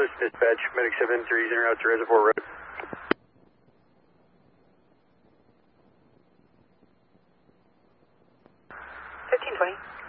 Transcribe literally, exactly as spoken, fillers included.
Coast Dispatch, Medic seven three zero out to Reservoir Road. fifteen twenty.